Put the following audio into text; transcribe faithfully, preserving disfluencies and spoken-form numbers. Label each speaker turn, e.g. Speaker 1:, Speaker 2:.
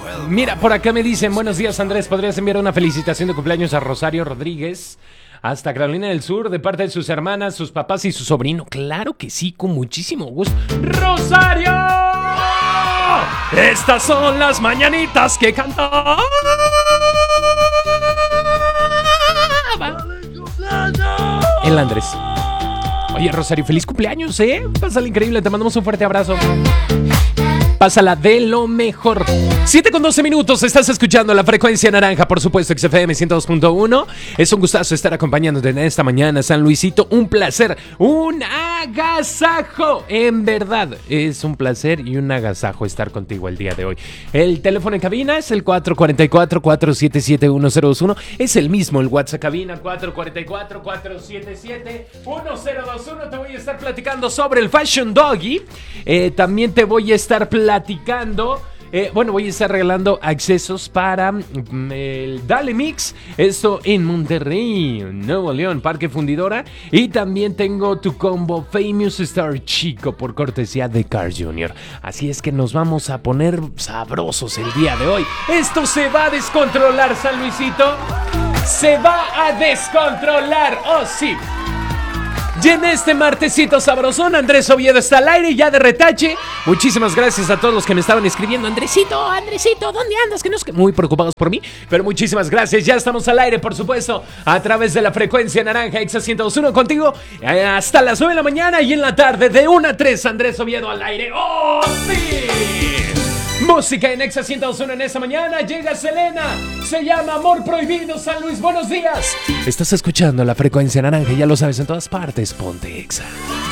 Speaker 1: Mira, por acá me dicen, buenos días Andrés, ¿podrías enviar una felicitación de cumpleaños a Rosario Rodríguez? Hasta Carolina del Sur, de parte de sus hermanas, sus papás y su sobrino. Claro que sí, con muchísimo gusto. ¡Rosario! Estas son las mañanitas que cantaba el Andrés. Oye, Rosario, feliz cumpleaños, ¿eh? Pásale increíble, te mandamos un fuerte abrazo. Pásala de lo mejor. siete con doce minutos, estás escuchando la frecuencia naranja, por supuesto, X F M ciento dos punto uno. Es un gustazo estar acompañándote en esta mañana, San Luisito. Un placer, un agasajo. En verdad, es un placer y un agasajo estar contigo el día de hoy. El teléfono en cabina es el cuatro cuatro cuatro, cuatro siete siete, uno cero dos uno. Es el mismo, el WhatsApp cabina cuatro cuatro cuatro, cuatro siete siete, uno cero dos uno. Te voy a estar platicando sobre el Fashion Doggy. Eh, también te voy a estar platicando platicando, eh, bueno, voy a estar regalando accesos para mm, el Dale Mix, esto en Monterrey, Nuevo León, Parque Fundidora, y también tengo tu combo Famous Star Chico por cortesía de Carl junior Así es que nos vamos a poner sabrosos el día de hoy. Esto se va a descontrolar, San Luisito, se va a descontrolar, oh sí. Y en este martesito sabrosón, Andrés Oviedo está al aire ya de retache. Muchísimas gracias a todos los que me estaban escribiendo. Andresito, Andresito, ¿dónde andas? Que no es que muy preocupados por mí, pero muchísimas gracias. Ya estamos al aire, por supuesto, a través de la frecuencia naranja X ciento dos punto uno contigo eh, hasta las nueve de la mañana y en la tarde de una a tres, Andrés Oviedo al aire. ¡Oh, sí! Música en Exa ciento dos punto uno en esta mañana. Llega Selena. Se llama Amor Prohibido. San Luis, buenos días. Estás escuchando la frecuencia naranja. Ya lo sabes, en todas partes. Ponte Exa.